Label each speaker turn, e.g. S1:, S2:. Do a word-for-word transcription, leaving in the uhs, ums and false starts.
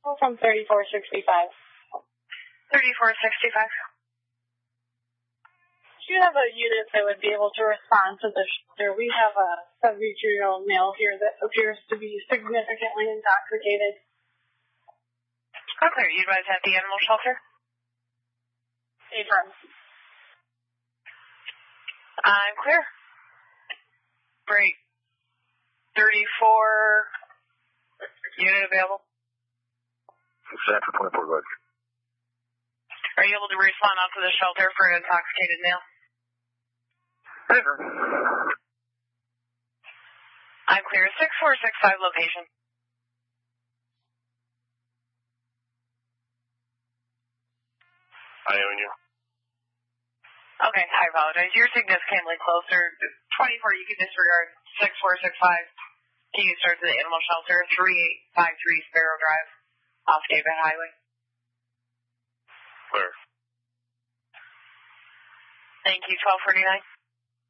S1: From thirty-four sixty-five.
S2: thirty-four sixty-five.
S1: Do you have a unit that would be able to respond to the shelter? We have a seventy-two-year-old male here that appears to be significantly intoxicated.
S2: Okay, you guys at the animal shelter?
S1: Affirm.
S2: I'm clear. Great. thirty-four unit available.
S3: Central twenty-four, go ahead.
S2: Are you able to respond out to the shelter for an intoxicated male?
S3: Sure.
S2: I'm clear. six four six five location.
S3: I own you.
S2: Okay, I apologize. You're significantly closer. twenty-four, you can disregard. six four six five. Can you start to the animal shelter? three eight five three Sparrow Drive, off David Highway.
S3: Clear.
S2: Thank you, twelve forty-nine.